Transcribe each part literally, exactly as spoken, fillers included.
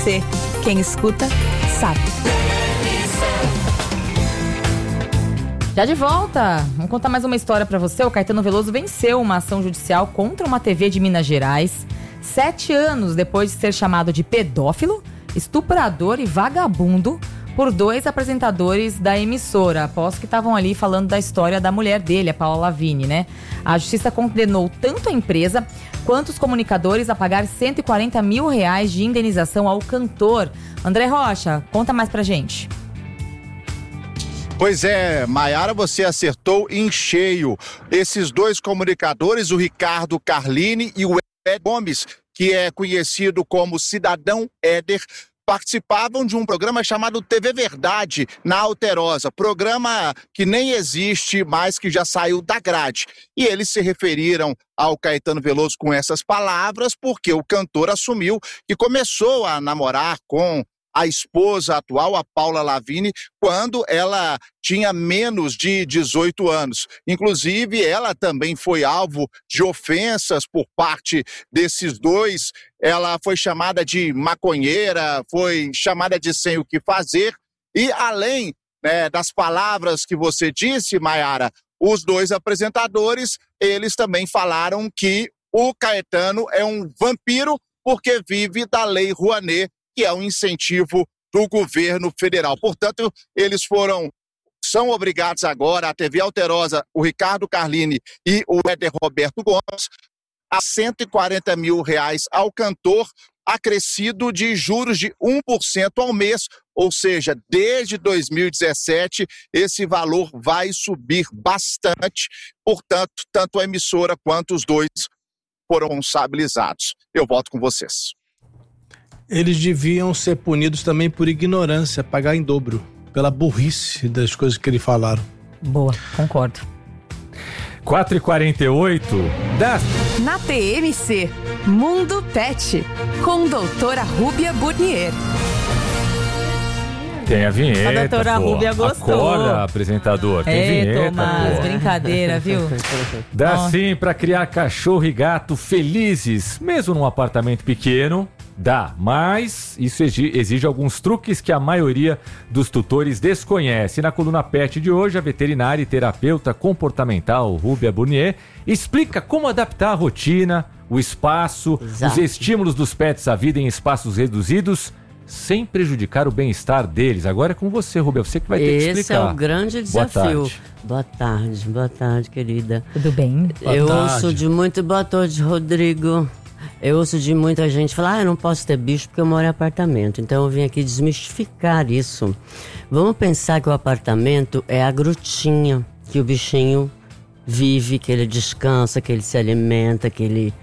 C. Quem escuta, sabe. Já de volta, vamos contar mais uma história pra você. O Caetano Veloso venceu uma ação judicial contra uma T V de Minas Gerais, sete anos depois de ser chamado de pedófilo, estuprador e vagabundo por dois apresentadores da emissora, após que estavam ali falando da história da mulher dele, a Paula Lavigne, né? A justiça condenou tanto a empresa quanto os comunicadores a pagar cento e quarenta mil reais de indenização ao cantor. André Rocha, conta mais pra gente. Pois é, Maiara, você acertou em cheio. Esses dois comunicadores, o Ricardo Carlini e o Éder Gomes, que é conhecido como Cidadão Éder, participavam de um programa chamado T V Verdade, na Alterosa, programa que nem existe, mas que já saiu da grade. E eles se referiram ao Caetano Veloso com essas palavras, porque o cantor assumiu que começou a namorar com a esposa atual, a Paula Lavigne, quando ela tinha menos de dezoito anos. Inclusive, ela também foi alvo de ofensas por parte desses dois. Ela foi chamada de maconheira, foi chamada de sem o que fazer. E além, né, das palavras que você disse, Maiara, os dois apresentadores, eles também falaram que o Caetano é um vampiro porque vive da Lei Rouanet, que é um incentivo do governo federal. Portanto, eles foram, são obrigados agora, a T V Alterosa, o Ricardo Carlini e o Éder Roberto Gomes, a cento e quarenta mil reais ao cantor, acrescido de juros de um por cento ao mês, ou seja, desde dois mil e dezessete, esse valor vai subir bastante. Portanto, tanto a emissora quanto os dois foram responsabilizados. Eu volto com vocês. Eles deviam ser punidos também por ignorância, pagar em dobro, pela burrice das coisas que eles falaram. Boa, concordo. quatro e quarenta e oito da... Na T M C, Mundo Pet, com doutora Rúbia Burnier. Tem a vinheta, A doutora pô. Rúbia gostou. Acorda, apresentador. Tem Ei, vinheta, Tomás, pô. brincadeira, viu? Dá Ó. sim pra criar cachorro e gato felizes, mesmo num apartamento pequeno. Dá, mas isso exi- exige alguns truques que a maioria dos tutores desconhece. Na coluna Pet de hoje, a veterinária e terapeuta comportamental Rúbia Burnier explica como adaptar a rotina, o espaço, Exato. os estímulos dos pets à vida em espaços reduzidos, sem prejudicar o bem-estar deles. Agora é com você, Rúbia, você que vai ter que explicar. Esse é o grande Boa desafio. tarde. Boa tarde, boa tarde, querida. Tudo bem? Boa eu tarde. ouço de muito boa tarde, Rodrigo. Eu ouço de muita gente falar, ah, eu não posso ter bicho porque eu moro em apartamento. Então eu vim aqui desmistificar isso. Vamos pensar que o apartamento é a grutinha que o bichinho vive, que ele descansa, que ele se alimenta, que ele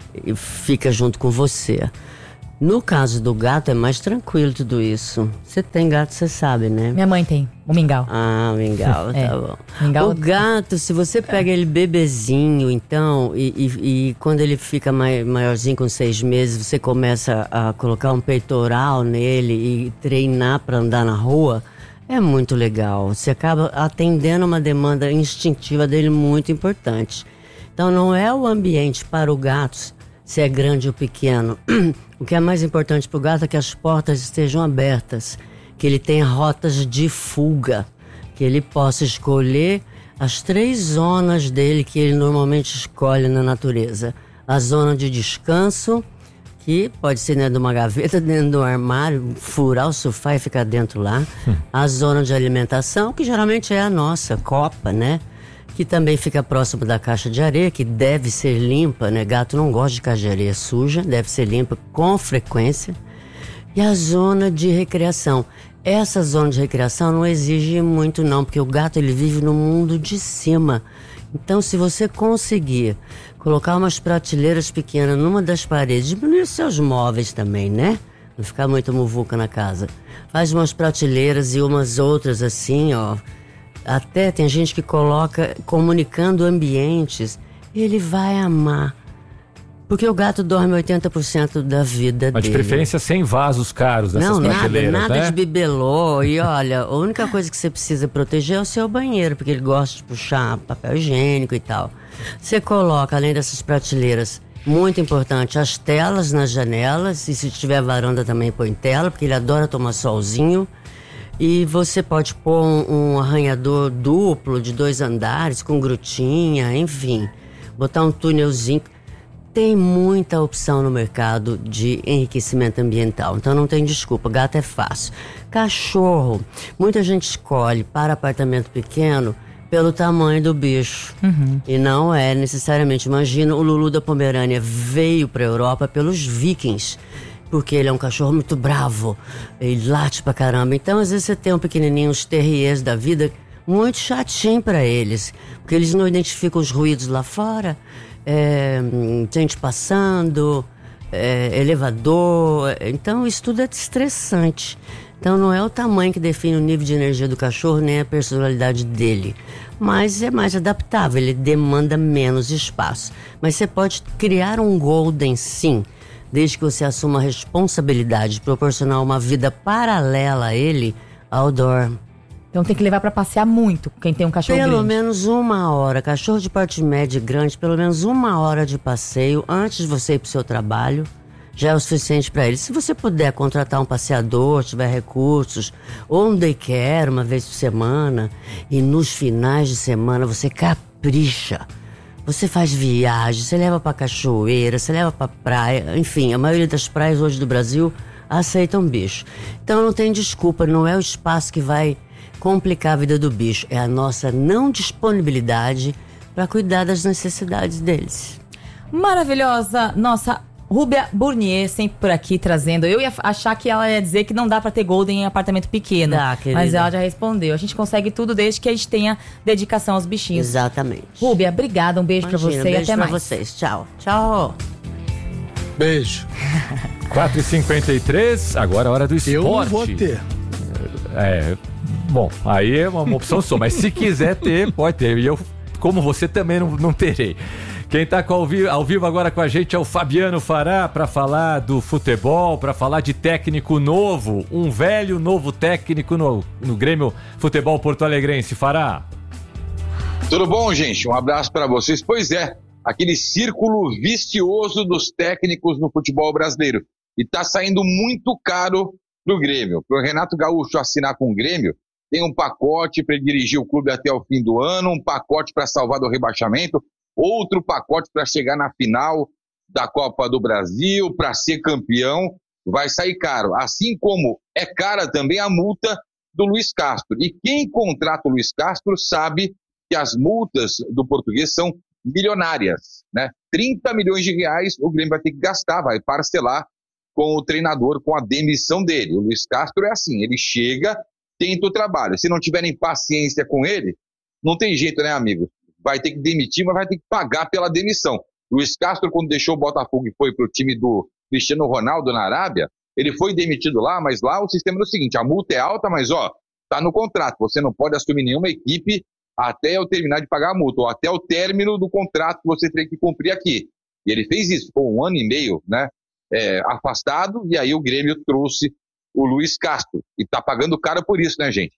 fica junto com você. No caso do gato é mais tranquilo tudo isso. Você tem gato, você sabe, né? Minha mãe tem, o mingau. Ah, mingau, É. tá bom. Mingau- O gato, se você pega ele bebezinho, então, e, e- e quando ele fica mai- maiorzinho, com seis meses, você começa a colocar um peitoral nele e treinar para andar na rua, é muito legal. Você acaba atendendo uma demanda instintiva dele muito importante. Então, não é o ambiente para o gato, se é grande ou pequeno. O que é mais importante para o gato é que as portas estejam abertas, que ele tenha rotas de fuga, que ele possa escolher as três zonas dele que ele normalmente escolhe na natureza. A zona de descanso, que pode ser dentro de uma gaveta, dentro de um armário, furar o sofá e ficar dentro lá. A zona de alimentação, que geralmente é a nossa, copa, né? Que também fica próximo da caixa de areia, que deve ser limpa, né? Gato não gosta de caixa de areia suja, deve ser limpa com frequência. E a zona de recreação. Essa zona de recreação não exige muito não, porque o gato ele vive no mundo de cima. Então, se você conseguir colocar umas prateleiras pequenas numa das paredes, diminuir os seus móveis também, né? Não ficar muito muvuca na casa. Faz umas prateleiras e umas outras assim, ó. Até tem gente que coloca comunicando ambientes. Ele vai amar. Porque o gato dorme oitenta por cento da vida Mas de dele. preferência sem vasos caros dessas Não, nada, prateleiras, nada né? de bibelô. E olha, a única coisa que você precisa proteger é o seu banheiro, porque ele gosta de puxar papel higiênico e tal. Você coloca, além dessas prateleiras, Muito importante. As telas nas janelas, e se tiver varanda também põe tela, porque ele adora tomar solzinho. E você pode pôr um, um arranhador duplo de dois andares, com grutinha, enfim. Botar um túnelzinho. Tem muita opção no mercado de enriquecimento ambiental, então não tem desculpa, gato é fácil. Cachorro, muita gente escolhe para apartamento pequeno pelo tamanho do bicho. Uhum. E não é necessariamente. Imagina, o Lulu da Pomerânia veio para a Europa pelos vikings, porque ele é um cachorro muito bravo, ele late pra caramba. Então, às vezes, você tem um pequenininho, uns terriers da vida, muito chatinho pra eles, porque eles não identificam os ruídos lá fora, é, gente passando, é, elevador. Então, isso tudo é estressante. Então, não é o tamanho que define o nível de energia do cachorro, nem a personalidade dele. Mas é mais adaptável, ele demanda menos espaço. Mas você pode criar um golden, sim, desde que você assuma a responsabilidade de proporcionar uma vida paralela a ele, outdoor. Então tem que levar pra passear muito, quem tem um cachorro Pelo grande. menos uma hora. Cachorro de porte médio e grande, pelo menos uma hora de passeio antes de você ir pro seu trabalho, já é o suficiente para ele. Se você puder contratar um passeador, tiver recursos, ou um daycare uma vez por semana, e nos finais de semana você capricha. Você faz viagem, você leva pra cachoeira, você leva pra praia, enfim, a maioria das praias hoje do Brasil aceitam bicho. Então não tem desculpa, não é o espaço que vai complicar a vida do bicho, é a nossa não disponibilidade para cuidar das necessidades deles. Maravilhosa, nossa Rúbia Burnier, sempre por aqui trazendo. Eu ia achar que ela ia dizer que não dá pra ter golden em apartamento pequeno. Dá, querida. Mas ela já respondeu. A gente consegue tudo desde que a gente tenha dedicação aos bichinhos. Exatamente. Rúbia, obrigada. Um beijo Imagina, pra você beijo e até pra mais. vocês. Tchau. Tchau. Beijo. quatro e cinquenta e três, agora é hora do esporte. Eu não vou ter. É, bom, aí é uma, uma opção só, mas se quiser ter, pode ter. E eu, como você, também não, não terei. Quem está ao vivo, ao vivo agora com a gente é o Fabiano Fará para falar do futebol, para falar de técnico novo, um velho novo técnico no, no Grêmio Futebol Porto Alegrense. Fará. Tudo bom, gente? Um abraço para vocês. Pois é, aquele círculo vicioso dos técnicos no futebol brasileiro. E está saindo muito caro pro Grêmio. Para o Renato Gaúcho assinar com o Grêmio, tem um pacote para ele dirigir o clube até o fim do ano, um pacote para salvar do rebaixamento, outro pacote para chegar na final da Copa do Brasil, para ser campeão, vai sair caro. Assim como é cara também a multa do Luiz Castro. E quem contrata o Luiz Castro sabe que as multas do português são milionárias, né? trinta milhões de reais o Grêmio vai ter que gastar, vai parcelar com o treinador, com a demissão dele. O Luiz Castro é assim, ele chega, tenta o trabalho. Se não tiverem paciência com ele, não tem jeito, né, amigo? Vai ter que demitir, mas vai ter que pagar pela demissão. Luiz Castro, quando deixou o Botafogo e foi para o time do Cristiano Ronaldo na Arábia, ele foi demitido lá, mas lá o sistema é o seguinte, a multa é alta, mas ó, tá no contrato, você não pode assumir nenhuma equipe até eu terminar de pagar a multa, ou até o término do contrato que você tem que cumprir aqui. E ele fez isso, ficou um ano e meio, né, é, afastado, e aí o Grêmio trouxe o Luiz Castro, e tá pagando caro por isso, né, gente?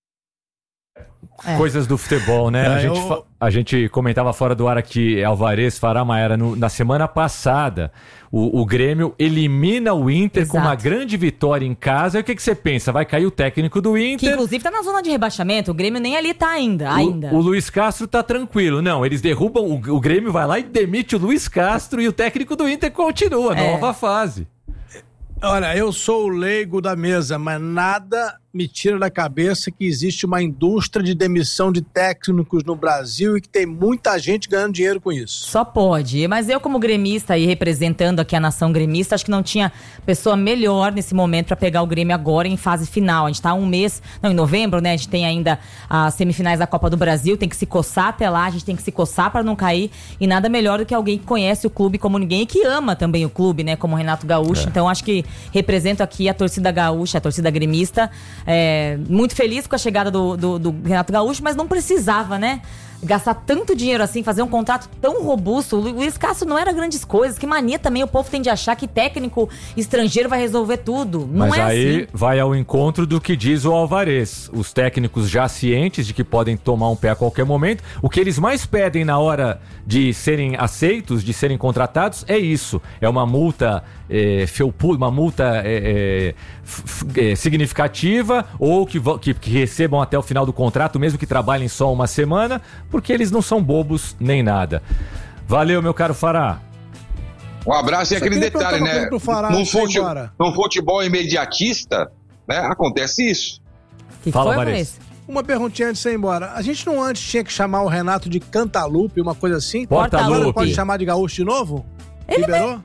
É. Coisas do futebol, né? É, a, gente, eu... a gente comentava fora do ar aqui, Alvarez, Fará, Maera, no, na semana passada, o, o Grêmio elimina o Inter. Exato. Com uma grande vitória em casa. E o que, que você pensa? Vai cair o técnico do Inter? Que inclusive tá na zona de rebaixamento, o Grêmio nem ali tá ainda. O, ainda. o Luiz Castro tá tranquilo. Não, eles derrubam, o, o Grêmio vai lá e demite o Luiz Castro e o técnico do Inter continua, é. Nova fase. Olha, eu sou o leigo da mesa, mas nada me tira da cabeça que existe uma indústria de demissão de técnicos no Brasil e que tem muita gente ganhando dinheiro com isso. Só pode, mas eu como gremista e representando aqui a nação gremista, acho que não tinha pessoa melhor nesse momento para pegar o Grêmio agora em fase final. A gente tá um mês, não, em novembro, né, a gente tem ainda as semifinais da Copa do Brasil, tem que se coçar até lá, a gente tem que se coçar para não cair, e nada melhor do que alguém que conhece o clube como ninguém e que ama também o clube, né, como o Renato Gaúcho. É. Então acho que represento aqui a torcida gaúcha, a torcida gremista. É, muito feliz com a chegada do, do, do Renato Gaúcho, mas não precisava, né? gastar tanto dinheiro assim, fazer um contrato tão robusto. O Luiz Castro não era grandes coisas. Que mania também o povo tem de achar que técnico estrangeiro vai resolver tudo. Não Mas é aí assim. vai ao encontro do que diz o Alvarez. Os técnicos já cientes de que podem tomar um pé a qualquer momento. O que eles mais pedem na hora de serem aceitos, de serem contratados, é isso. É uma multa, é, uma multa é, é, é, significativa, ou que, que, que recebam até o final do contrato, mesmo que trabalhem só uma semana, porque eles não são bobos nem nada. Valeu, meu caro Fará. Um abraço e aquele detalhe, né? Fará, num, fute... num futebol imediatista, né? Acontece isso. Que Fala, foi, Vanessa. Uma perguntinha antes de você ir embora. A gente não antes tinha que chamar o Renato de Cantalupe, uma coisa assim? Portalupe. Agora pode chamar de Gaúcho de novo? Ele Liberou?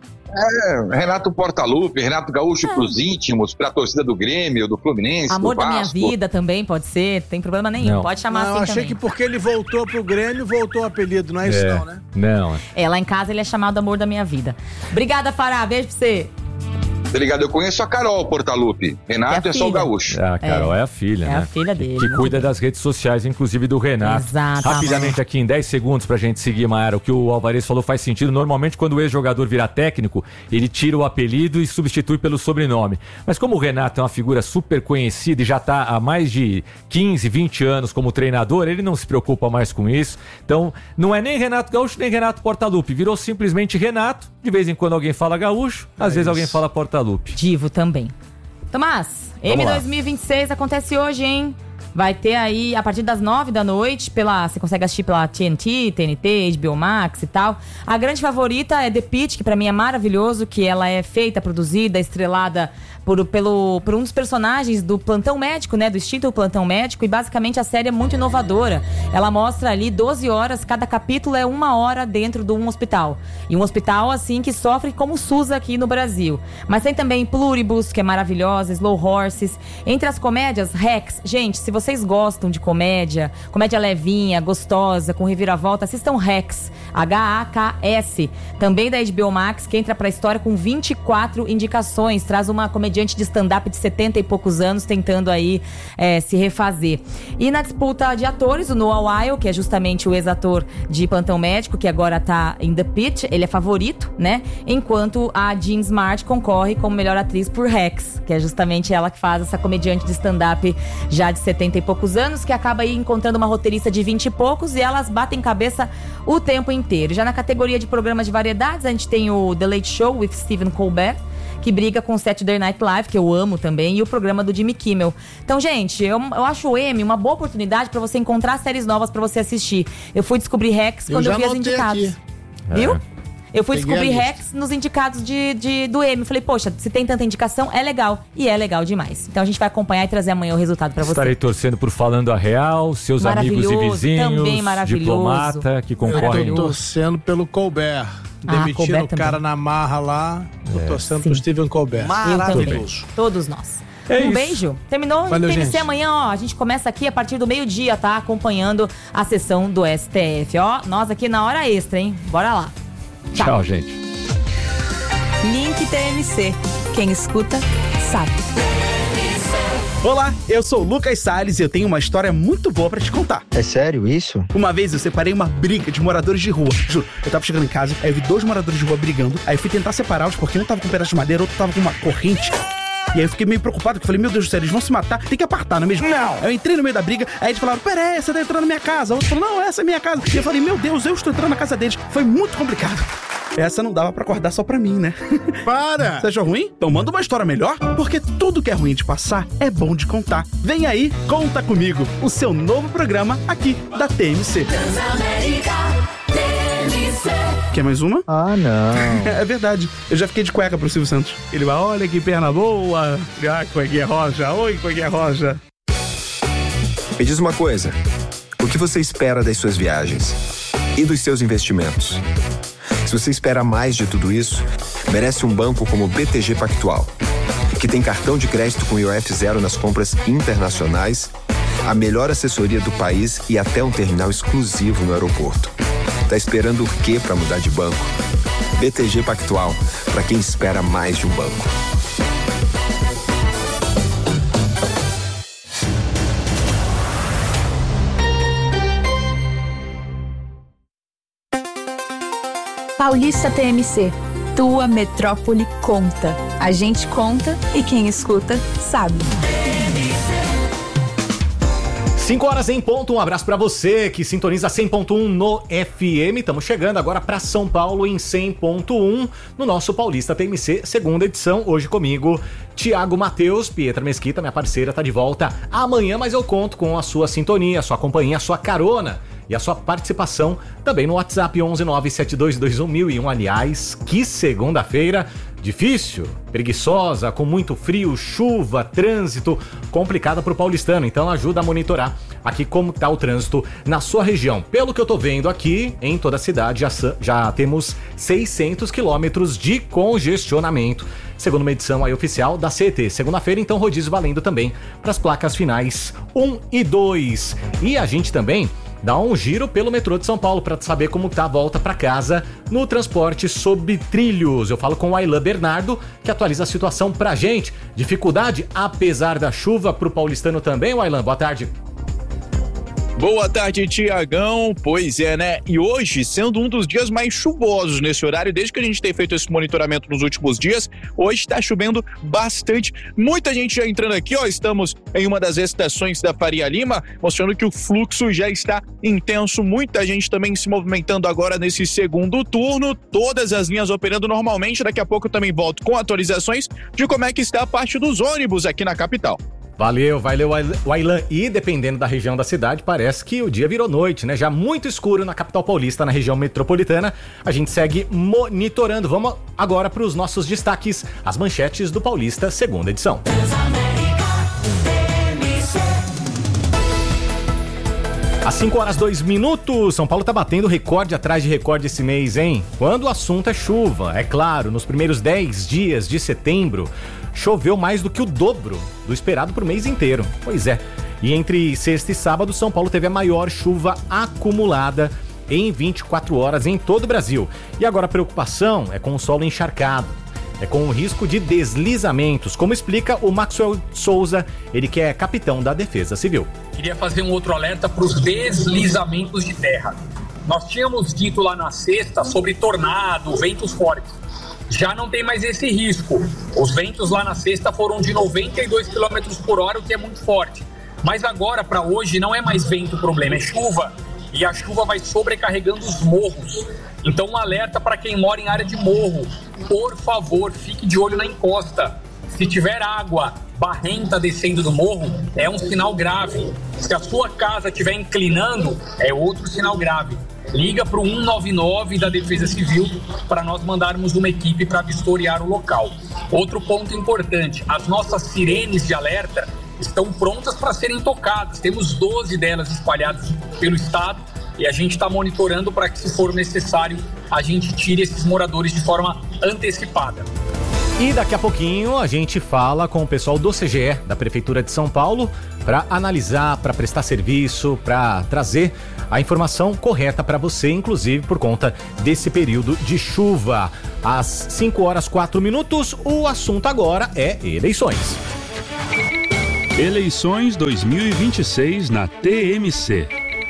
É, Renato Portalupe, Renato Gaúcho É. pros íntimos, pra torcida do Grêmio, do Fluminense, Amor do da minha Vasco. vida também pode ser, tem problema nenhum. Não. Pode chamar Não, eu assim achei também. que porque ele voltou pro Grêmio, voltou o apelido, não é isso É. não, né? Não. É, lá em casa ele é chamado Amor da minha vida. Obrigada, Fará. Beijo pra você. Tá ligado? Eu conheço a Carol Portalupe. Renato É é, a só o filha. Gaúcho. A Carol é, É. a filha, É né? a filha dele. Que cuida das redes sociais, inclusive do Renato. Exatamente. Rapidamente aqui, em dez segundos pra gente seguir, Mayara. O que o Alvarez falou faz sentido. Normalmente, quando o ex-jogador vira técnico, ele tira o apelido e substitui pelo sobrenome. Mas como o Renato é uma figura super conhecida e já tá há mais de quinze, vinte anos como treinador, ele não se preocupa mais com isso. Então, não é nem Renato Gaúcho, nem Renato Portalupe. Virou simplesmente Renato. De vez em quando alguém fala Gaúcho, às É vezes isso. alguém fala Portalupe. Divo também. Tomás, M lá. dois mil e vinte e seis acontece hoje, hein? Vai ter aí, a partir das nove da noite, pela, você consegue assistir pela T N T, T N T, H B O Max e tal. A grande favorita é The Pitt, que pra mim é maravilhoso, que ela é feita, produzida, estrelada por, pelo, por um dos personagens do Plantão Médico, né? Do extinto Plantão Médico. E basicamente a série é muito inovadora. Ela mostra ali doze horas, cada capítulo é uma hora dentro de um hospital. E um hospital, assim, que sofre como o SUS aqui no Brasil. Mas tem também Pluribus, que é maravilhosa, Slow Horses. Entre as comédias, Rex. Gente, se vocês gostam de comédia, comédia levinha, gostosa, com reviravolta, assistam Rex, H A K S, também da H B O Max, que entra pra história com vinte e quatro indicações, traz uma comediante de stand-up de setenta e poucos anos tentando aí é, se refazer. E na disputa de atores, o Noah Wyle, que é justamente o ex-ator de Plantão Médico, que agora tá em The Pitt, ele é favorito, né? Enquanto a Jean Smart concorre como melhor atriz por Rex, que é justamente ela que faz essa comediante de stand-up já de setenta e poucos anos, que acaba aí encontrando uma roteirista de vinte e poucos e elas batem cabeça o tempo inteiro. Já na categoria de programas de variedades, a gente tem o The Late Show with Stephen Colbert, que briga com o Saturday Night Live, que eu amo também, e o programa do Jimmy Kimmel. Então, gente, eu, eu acho o Emmy uma boa oportunidade pra você encontrar séries novas pra você assistir. Eu fui descobrir Rex Eu quando eu, já vi as anotei indicadas. aqui. Viu? Eu fui Peguei descobrir a lista. Rex nos indicados de, de, do Emmy. Falei, poxa, se tem tanta indicação, é legal. E é legal demais. Então a gente vai acompanhar e trazer amanhã o resultado pra você. Estarei torcendo por Falando a Real, seus amigos e Maravilhoso, vizinhos, também maravilhoso. diplomata, que Eu concorrem. tô torcendo pelo Colbert. Ah, Demitindo Colbert o cara também. na marra lá. Tô torcendo Sim. pro Stephen Colbert. Eu também. Maravilhoso. Todos nós. É um isso. beijo. Terminou? Valeu, T N C gente. amanhã, ó. A gente começa aqui a partir do meio-dia, tá? Acompanhando a sessão do S T F. Ó, nós aqui na hora extra, hein? Bora lá. Tchau. Tchau, gente. Link T M C. Quem escuta, sabe. Olá, eu sou o Lucas Salles e eu tenho uma história muito boa pra te contar. É sério isso? Uma vez eu separei uma briga de moradores de rua. Juro, eu tava chegando em casa, aí eu vi dois moradores de rua brigando, aí eu fui tentar separá-los porque um tava com um pedaço de madeira, outro tava com uma corrente. E aí eu fiquei meio preocupado, porque eu falei, meu Deus do céu, eles vão se matar, tem que apartar, não é mesmo? Não! Aí eu entrei no meio da briga, aí eles falaram, pera aí, você tá entrando na minha casa. O outro falou, não, essa é minha casa. E eu falei, meu Deus, eu estou entrando na casa deles. Foi muito complicado. Essa não dava pra acordar só pra mim, né? Para! Você achou ruim? Então manda uma história melhor, porque tudo que é ruim de passar é bom de contar. Vem aí, Conta Comigo, o seu novo programa aqui da T M C. Quer mais uma? Ah, não. É verdade, eu já fiquei de cueca pro Silvio Santos. Ele vai, olha que perna boa. Ah, cuequinha roja, oi, cuequinha roja. Me diz uma coisa, o que você espera das suas viagens? E dos seus investimentos? Se você espera mais de tudo isso, merece um banco como o B T G Pactual, que tem cartão de crédito com I O F zero nas compras internacionais, a melhor assessoria do país e até um terminal exclusivo no aeroporto. Tá esperando o quê para mudar de banco? B T G Pactual, para quem espera mais de um banco. Paulista T M C. Tua metrópole conta. A gente conta e quem escuta sabe. cinco horas em ponto, um abraço pra você que sintoniza cem ponto um no F M. Estamos chegando agora pra São Paulo em cem ponto um no nosso Paulista T M C, segunda edição. Hoje comigo, Thiago Matheus, Pietra Mesquita, minha parceira, tá de volta amanhã, mas eu conto com a sua sintonia, a sua companhia, a sua carona e a sua participação também no WhatsApp onze nove sete dois dois um mil e um. Aliás, que segunda-feira difícil, preguiçosa, com muito frio, chuva, trânsito, complicada pro paulistano. Então ajuda a monitorar aqui como tá o trânsito na sua região. Pelo que eu tô vendo aqui, em toda a cidade já, já temos seiscentos quilômetros de congestionamento, segundo uma edição aí oficial da C E T. Segunda-feira, então, rodízio valendo também para as placas finais um e dois. E a gente também dá um giro pelo metrô de São Paulo para saber como tá a volta para casa no transporte sob trilhos. Eu falo com o Aylan Bernardo, que atualiza a situação pra gente. Dificuldade, apesar da chuva, pro paulistano também, o Aylan. Boa tarde. Boa tarde, Tiagão. Pois é, né? E hoje, sendo um dos dias mais chuvosos nesse horário, desde que a gente tem feito esse monitoramento nos últimos dias, hoje está chovendo bastante. Muita gente já entrando aqui, ó. Estamos em uma das estações da Faria Lima, mostrando que o fluxo já está intenso. Muita gente também se movimentando agora nesse segundo turno. Todas as linhas operando normalmente. Daqui a pouco eu também volto com atualizações de como é que está a parte dos ônibus aqui na capital. Valeu, valeu, o Aylan. E dependendo da região da cidade, parece que o dia virou noite, né? Já muito escuro na capital paulista, na região metropolitana. A gente segue monitorando. Vamos agora para os nossos destaques, as manchetes do Paulista, segunda edição. Às cinco horas, dois minutos, São Paulo tá batendo recorde atrás de recorde esse mês, hein? Quando o assunto é chuva, é claro, nos primeiros dez dias de setembro, choveu mais do que o dobro do esperado pro mês inteiro. Pois é, e entre sexta e sábado, São Paulo teve a maior chuva acumulada em vinte e quatro horas em todo o Brasil. E agora a preocupação é com o solo encharcado. É com o risco de deslizamentos, como explica o Maxwell Souza, ele que é capitão da Defesa Civil. Queria fazer um outro alerta para os deslizamentos de terra. Nós tínhamos dito lá na sexta sobre tornado, ventos fortes. Já não tem mais esse risco. Os ventos lá na sexta foram de noventa e dois quilômetros por hora, o que é muito forte. Mas agora, para hoje, não é mais vento o problema, é chuva. E a chuva vai sobrecarregando os morros. Então um alerta para quem mora em área de morro. Por favor, fique de olho na encosta. Se tiver água barrenta descendo do morro, é um sinal grave. Se a sua casa estiver inclinando, é outro sinal grave. Liga para o um nove nove da Defesa Civil para nós mandarmos uma equipe para vistoriar o local. Outro ponto importante, as nossas sirenes de alerta estão prontas para serem tocadas. Temos doze delas espalhadas pelo estado e a gente está monitorando para que, se for necessário, a gente tire esses moradores de forma antecipada. E daqui a pouquinho a gente fala com o pessoal do C G E, da Prefeitura de São Paulo, para analisar, para prestar serviço, para trazer a informação correta para você, inclusive por conta desse período de chuva. Às cinco horas, quatro minutos, o assunto agora é eleições. Eleições dois mil e vinte e seis na T M C.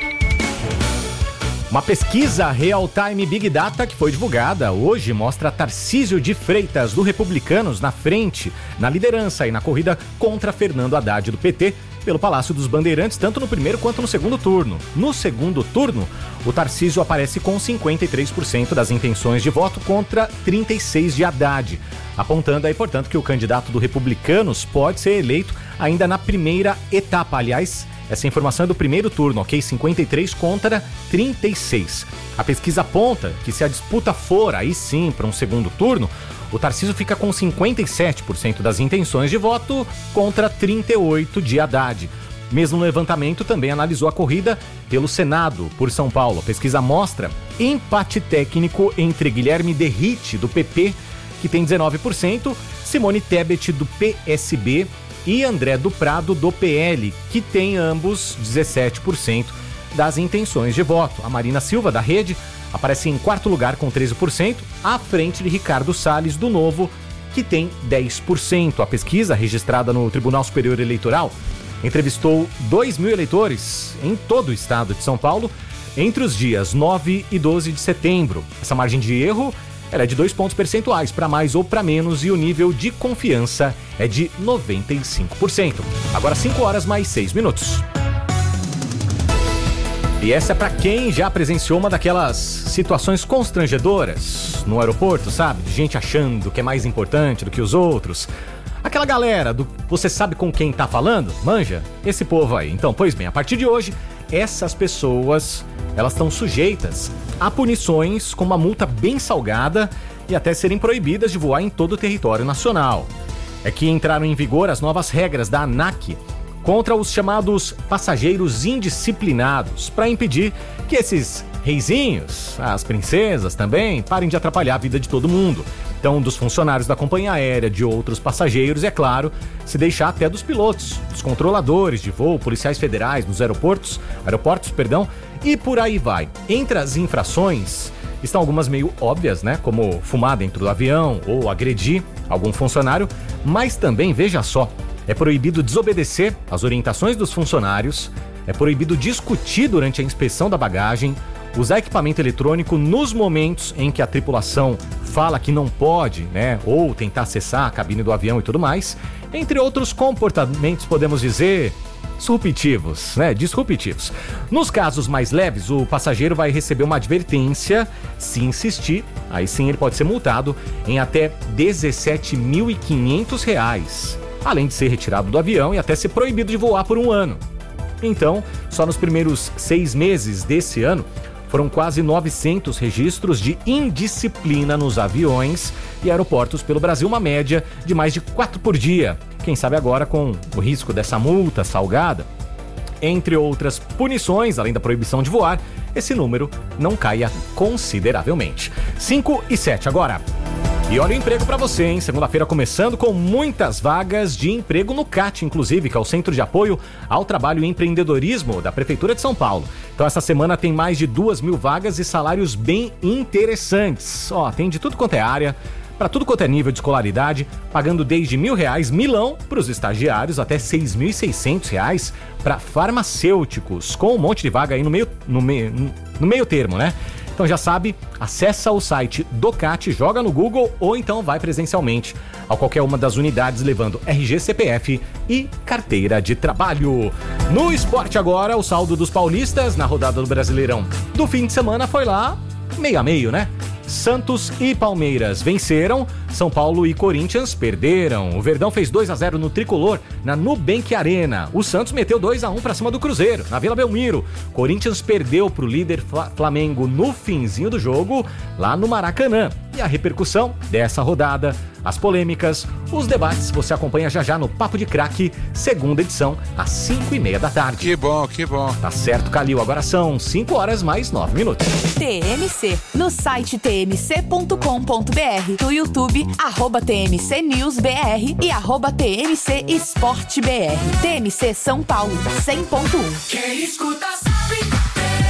Uma pesquisa Real Time Big Data que foi divulgada hoje mostra Tarcísio de Freitas, do Republicanos, na frente, na liderança e na corrida contra Fernando Haddad, do P T, pelo Palácio dos Bandeirantes, tanto no primeiro quanto no segundo turno. No segundo turno, o Tarcísio aparece com cinquenta e três por cento das intenções de voto contra trinta e seis por cento de Haddad, apontando aí, portanto, que o candidato do Republicanos pode ser eleito ainda na primeira etapa. Aliás, essa informação é do primeiro turno, ok? cinquenta e três contra trinta e seis. A pesquisa aponta que, se a disputa for aí sim para um segundo turno, o Tarcísio fica com cinquenta e sete por cento das intenções de voto contra trinta e oito por cento de Haddad. Mesmo no levantamento, também analisou a corrida pelo Senado por São Paulo. A pesquisa mostra empate técnico entre Guilherme Derrite, do P P, que tem dezenove por cento, Simone Tebet, do P S B, e André do Prado, do P L, que tem ambos dezessete por cento das intenções de voto. A Marina Silva, da Rede, aparece em quarto lugar com treze por cento, à frente de Ricardo Salles, do Novo, que tem dez por cento. A pesquisa, registrada no Tribunal Superior Eleitoral, entrevistou dois mil eleitores em todo o estado de São Paulo, entre os dias nove e doze de setembro. Essa margem de erro ela é de dois pontos percentuais, para mais ou para menos, e o nível de confiança é de noventa e cinco por cento. Agora cinco horas mais seis minutos. E essa é para quem já presenciou uma daquelas situações constrangedoras no aeroporto, sabe? De gente achando que é mais importante do que os outros. Aquela galera do você sabe com quem tá falando? Manja? Esse povo aí. Então, pois bem, a partir de hoje, essas pessoas, elas estão sujeitas a punições com uma multa bem salgada e até serem proibidas de voar em todo o território nacional. É que entraram em vigor as novas regras da ANAC contra os chamados passageiros indisciplinados, para impedir que esses reizinhos, as princesas também, parem de atrapalhar a vida de todo mundo. Então, dos funcionários da companhia aérea, de outros passageiros, e é claro, se deixar até dos pilotos, dos controladores de voo, policiais federais nos aeroportos, aeroportos, perdão, e por aí vai. Entre as infrações estão algumas meio óbvias, né, como fumar dentro do avião ou agredir algum funcionário, mas também, veja só, é proibido desobedecer às orientações dos funcionários, é proibido discutir durante a inspeção da bagagem, usar equipamento eletrônico nos momentos em que a tripulação fala que não pode, né, ou tentar acessar a cabine do avião e tudo mais, entre outros comportamentos, podemos dizer, disruptivos, né, disruptivos. Nos casos mais leves, o passageiro vai receber uma advertência, se insistir, aí sim ele pode ser multado em até dezessete mil e quinhentos reais, além de ser retirado do avião e até ser proibido de voar por um ano. Então, só nos primeiros seis meses desse ano, foram quase novecentos registros de indisciplina nos aviões e aeroportos pelo Brasil, uma média de mais de quatro por dia. Quem sabe agora, com o risco dessa multa salgada, entre outras punições, além da proibição de voar, esse número não caia consideravelmente. cinco e sete agora. E olha o emprego para você, hein? Segunda-feira começando com muitas vagas de emprego no C A T, inclusive, que é o Centro de Apoio ao Trabalho e Empreendedorismo da Prefeitura de São Paulo. Então essa semana tem mais de duas mil vagas e salários bem interessantes. Ó, tem de tudo quanto é área, para tudo quanto é nível de escolaridade, pagando desde mil reais milão para os estagiários até seis mil e seiscentos reais para farmacêuticos, com um monte de vaga aí no meio, no meio, no meio termo, né? Então já sabe, acessa o site do C A T, joga no Google ou então vai presencialmente a qualquer uma das unidades levando R G, C P F e carteira de trabalho. No esporte agora, o saldo dos paulistas na rodada do Brasileirão do fim de semana foi lá meio a meio, né? Santos e Palmeiras venceram, São Paulo e Corinthians perderam. O Verdão fez dois a zero no Tricolor, na Nubank Arena. O Santos meteu dois a um pra cima do Cruzeiro, na Vila Belmiro. Corinthians perdeu pro líder Flamengo no finzinho do jogo, lá no Maracanã. E a repercussão dessa rodada, as polêmicas, os debates, você acompanha já já no Papo de Craque, segunda edição, às cinco e meia da tarde. Que bom, que bom. Tá certo, Calil. Agora são cinco horas mais nove minutos. T M C, no site t m c ponto com ponto b r, no YouTube, arroba T M C News B R e arroba T M C Esporte B R. T M C São Paulo, cem ponto um. Quem escuta sabe.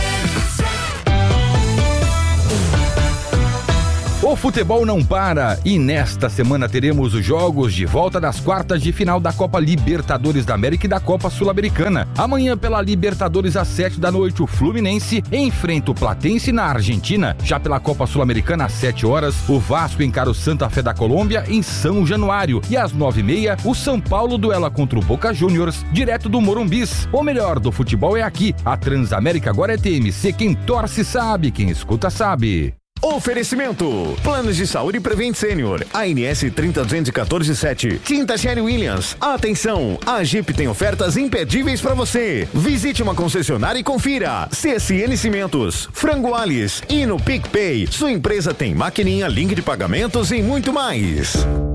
O futebol não para e nesta semana teremos os jogos de volta das quartas de final da Copa Libertadores da América e da Copa Sul-Americana. Amanhã pela Libertadores às sete da noite o Fluminense enfrenta o Platense na Argentina. Já pela Copa Sul-Americana às sete horas o Vasco encara o Santa Fé da Colômbia em São Januário e às nove e meia o São Paulo duela contra o Boca Juniors direto do Morumbis. O melhor do futebol é aqui. A Transamérica agora é T M C, quem torce sabe, quem escuta sabe. Oferecimento: Planos de Saúde Prevent Senior, A N S trinta duzentos e quatorze sete. Tinta Sherry Williams. Atenção, a Jeep tem ofertas imperdíveis para você. Visite uma concessionária e confira. C S N Cimentos, Frango Alice e no PicPay. Sua empresa tem maquininha, link de pagamentos e muito mais.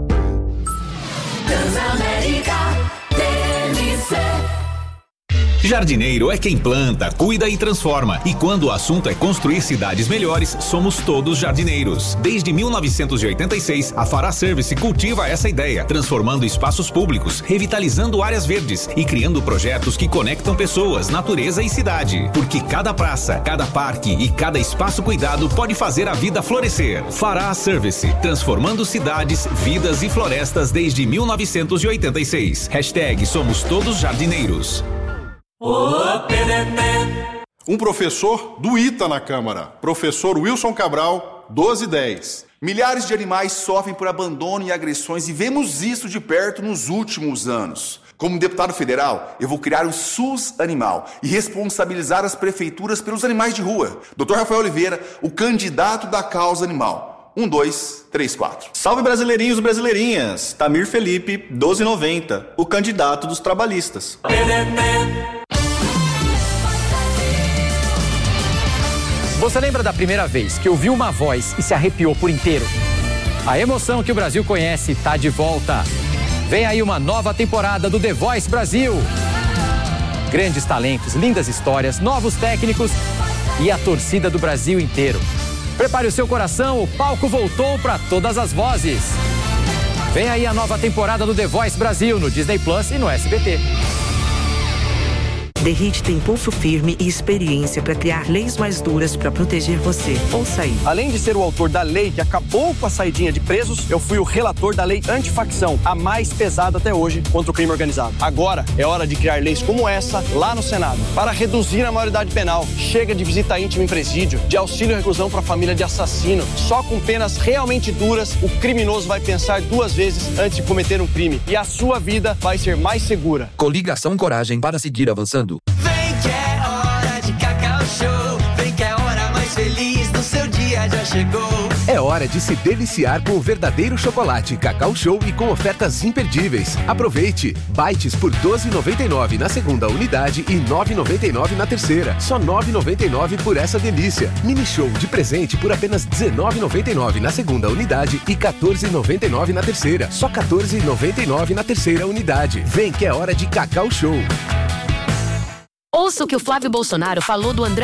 Transamérica T M C. Jardineiro é quem planta, cuida e transforma. E quando o assunto é construir cidades melhores, somos todos jardineiros. Desde mil novecentos e oitenta e seis, a Fará Service cultiva essa ideia, transformando espaços públicos, revitalizando áreas verdes e criando projetos que conectam pessoas, natureza e cidade. Porque cada praça, cada parque e cada espaço cuidado pode fazer a vida florescer. Fará Service, transformando cidades, vidas e florestas desde mil novecentos e oitenta e seis. Hashtag somos todos jardineiros. Um professor do I T A na Câmara, professor Wilson Cabral, doze dez. Milhares de animais sofrem por abandono e agressões e vemos isso de perto nos últimos anos. Como deputado federal, eu vou criar o SUS Animal e responsabilizar as prefeituras pelos animais de rua. doutor Rafael Oliveira, o candidato da causa animal. Um, dois, três, quatro. Salve brasileirinhos e brasileirinhas. Tamir Felipe, doze noventa, o candidato dos trabalhistas. Você lembra da primeira vez que ouviu uma voz e se arrepiou por inteiro? A emoção que o Brasil conhece está de volta. Vem aí uma nova temporada do The Voice Brasil. Grandes talentos, lindas histórias, novos técnicos e a torcida do Brasil inteiro. Prepare o seu coração, o palco voltou para todas as vozes. Vem aí a nova temporada do The Voice Brasil no Disney Plus e no S B T. The Hit tem pulso firme e experiência para criar leis mais duras para proteger você. Ouça aí. Além de ser o autor da lei que acabou com a saidinha de presos, eu fui o relator da lei antifacção, a mais pesada até hoje contra o crime organizado. Agora é hora de criar leis como essa lá no Senado, para reduzir a maioridade penal. Chega de visita íntima em presídio, de auxílio e reclusão para família de assassino. Só com penas realmente duras, o criminoso vai pensar duas vezes antes de cometer um crime. E a sua vida vai ser mais segura. Coligação Coragem para seguir avançando. Vem que é hora de Cacau Show. Vem que é a hora mais feliz do seu dia já chegou. É hora de se deliciar com o verdadeiro chocolate Cacau Show e com ofertas imperdíveis. Aproveite! Bites por doze reais e noventa e nove centavos na segunda unidade e nove reais e noventa e nove centavos na terceira. Só nove reais e noventa e nove centavos por essa delícia. Mini Show de presente por apenas dezenove reais e noventa e nove centavos na segunda unidade e quatorze reais e noventa e nove centavos na terceira. Só quatorze reais e noventa e nove centavos na terceira unidade. Vem que é hora de Cacau Show. Ouça o que o Flávio Bolsonaro falou do André